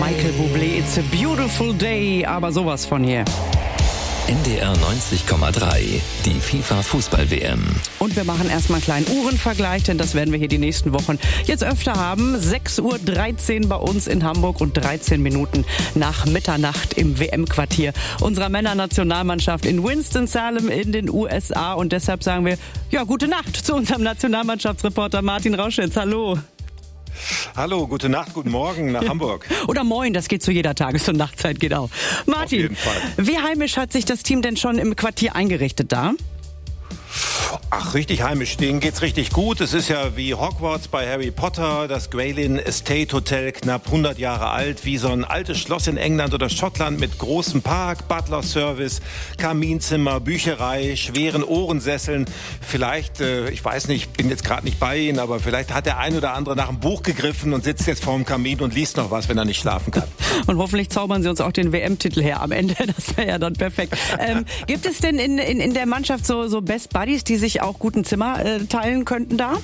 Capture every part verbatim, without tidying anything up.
Michael Bublé, It's a Beautiful Day, aber sowas von hier. N D R neunzig Komma drei, die FIFA-Fußball-W M. Und wir machen erstmal einen kleinen Uhrenvergleich, denn das werden wir hier die nächsten Wochen jetzt öfter haben. sechs Uhr dreizehn bei uns in Hamburg und dreizehn Minuten nach Mitternacht im W M-Quartier unserer Männernationalmannschaft in Winston-Salem in den U S A. Und deshalb sagen wir, ja, gute Nacht zu unserem Nationalmannschaftsreporter Martin Roschitz. Hallo. Hallo, gute Nacht, guten Morgen nach Hamburg. Oder moin, das geht zu jeder Tages- und Nachtzeit, geht auch. Martin, auf jeden Fall. Wie heimisch hat sich das Team denn schon im Quartier eingerichtet da? Ach, richtig heimisch, denen geht's richtig gut. Es ist ja wie Hogwarts bei Harry Potter, das Graylin Estate Hotel, knapp hundert Jahre alt, wie so ein altes Schloss in England oder Schottland mit großem Park, Butler-Service, Kaminzimmer, Bücherei, schweren Ohrensesseln. Vielleicht, äh, ich weiß nicht, bin jetzt gerade nicht bei Ihnen, aber vielleicht hat der ein oder andere nach einem Buch gegriffen und sitzt jetzt vorm Kamin und liest noch was, wenn er nicht schlafen kann. Und hoffentlich zaubern Sie uns auch den W M-Titel her am Ende, das wäre ja dann perfekt. Ähm, gibt es denn in, in, in der Mannschaft so, so Best Buddies, die sich auch gut ein Zimmer äh, teilen könnten da?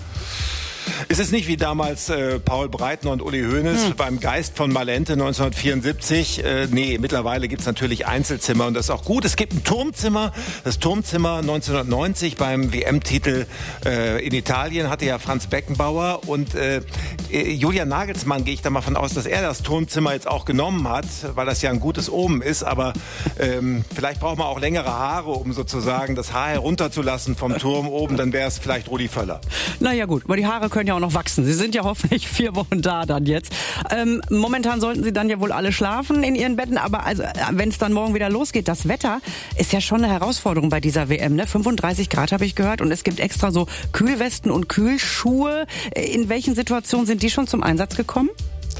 Es ist nicht wie damals äh, Paul Breitner und Uli Hoeneß hm. beim Geist von Malente neunzehnhundertvierundsiebzig. Äh, nee, mittlerweile gibt's natürlich Einzelzimmer und das ist auch gut. Es gibt ein Turmzimmer. Das Turmzimmer neunzehnhundertneunzig beim W M-Titel äh, in Italien hatte ja Franz Beckenbauer und äh, Julian Nagelsmann, gehe ich da mal von aus, dass er das Turmzimmer jetzt auch genommen hat, weil das ja ein gutes Omen ist. Aber ähm, vielleicht braucht man auch längere Haare, um sozusagen das Haar herunterzulassen vom Turm oben. Dann wäre es vielleicht Rudi Völler. Naja gut, aber die Haare können ja auch noch wachsen. Sie sind ja hoffentlich vier Wochen da dann jetzt. Ähm, momentan sollten Sie dann ja wohl alle schlafen in Ihren Betten, aber also, wenn es dann morgen wieder losgeht, das Wetter ist ja schon eine Herausforderung bei dieser W M. Ne? fünfunddreißig Grad habe ich gehört und es gibt extra so Kühlwesten und Kühlschuhe. In welchen Situationen sind die schon zum Einsatz gekommen?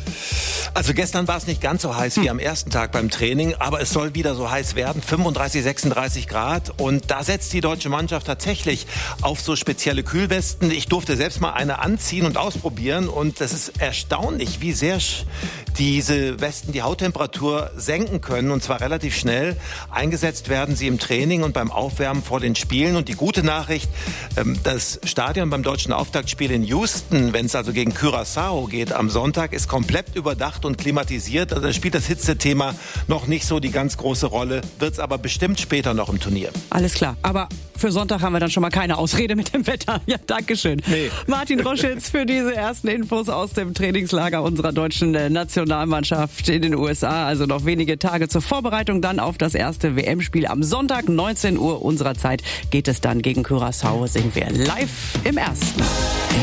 Also gestern war es nicht ganz so heiß wie am ersten Tag beim Training, aber es soll wieder so heiß werden, fünfunddreißig, sechsunddreißig Grad und da setzt die deutsche Mannschaft tatsächlich auf so spezielle Kühlwesten. Ich durfte selbst mal eine anziehen und ausprobieren und es ist erstaunlich, wie sehr diese Westen die Hauttemperatur senken können und zwar relativ schnell. Eingesetzt werden sie im Training und beim Aufwärmen vor den Spielen und die gute Nachricht, das Stadion beim deutschen Auftaktspiel in Houston, wenn es also gegen Curaçao geht am Sonntag, ist komplett überdacht und klimatisiert. Also da spielt das Hitzethema noch nicht so die ganz große Rolle, wird es aber bestimmt später noch im Turnier. Alles klar, aber für Sonntag haben wir dann schon mal keine Ausrede mit dem Wetter. Ja, dankeschön. Nee. Martin Roschitz für diese ersten Infos aus dem Trainingslager unserer deutschen Nationalmannschaft in den U S A. Also noch wenige Tage zur Vorbereitung dann auf das erste W M-Spiel am Sonntag, neunzehn Uhr unserer Zeit, geht es dann gegen Curaçao. Sehen wir live im Ersten.